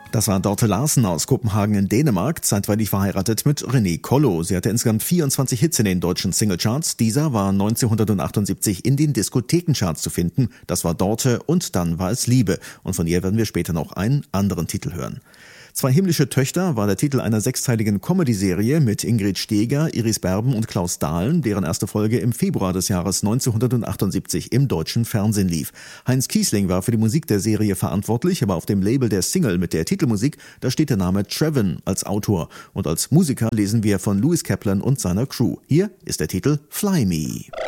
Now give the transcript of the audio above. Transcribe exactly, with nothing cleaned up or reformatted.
Das war Dorte Larsen aus Kopenhagen in Dänemark, zeitweilig verheiratet mit René Kollo. Sie hatte insgesamt vierundzwanzig Hits in den deutschen Singlecharts. Dieser war neunzehnhundertachtundsiebzig in den Diskothekencharts zu finden. Das war Dorte und dann war es Liebe. Und von ihr werden wir später noch einen anderen Titel hören. Zwei himmlische Töchter war der Titel einer sechsteiligen Comedy-Serie mit Ingrid Steeger, Iris Berben und Klaus Dahlen, deren erste Folge im Februar des Jahres neunzehnhundertachtundsiebzig im deutschen Fernsehen lief. Heinz Kiesling war für die Musik der Serie verantwortlich, aber auf dem Label der Single mit der Titelmusik, da steht der Name Trevin als Autor. Und als Musiker lesen wir von Lewis Kaplan und seiner Crew. Hier ist der Titel Fly Me.